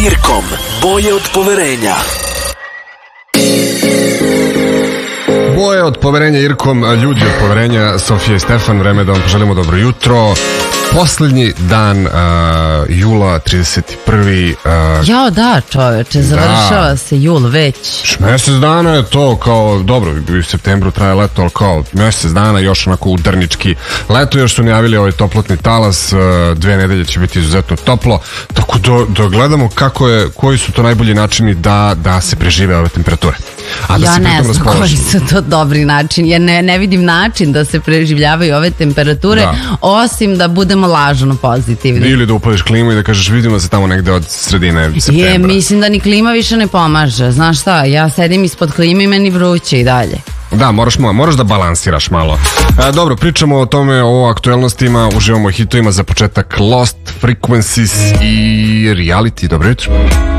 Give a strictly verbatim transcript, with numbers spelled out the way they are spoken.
Irkom, boje od poverenja. Boje od poverenja Irkom, ljudi od poverenja, Sofija i Stefan, vreme da vam poželimo dobro jutro. Poslednji dan uh, jula, trideset prvi Uh, Jao da, čoveče, završava da. se jul već. Mesec dana je to kao, dobro, u septembru traje leto, ali kao mesec dana još onako udarnički leto, još su najavili ovaj toplotni talas, uh, dve nedelje će biti izuzetno toplo, tako da, da gledamo kako je, koji su to najbolji načini da, da se prežive ove temperature. A da ja se ne znam koji su to dobri način. Ja ne, ne vidim način da se preživljavaju ove temperature, da. osim da budemo lažno pozitivni. Ili da upališ klimu i da kažeš vidimo se tamo negde od sredine septembra. Je, mislim da ni klima više ne pomaže. Znaš šta, ja sedim ispod klime i meni vruće i dalje. Da, moraš, moraš da balansiraš malo. E, dobro, pričamo o tome, o aktuelnostima, uživamo u hitovima, za početak Lost Frequencies i Reality. Dobro jutro.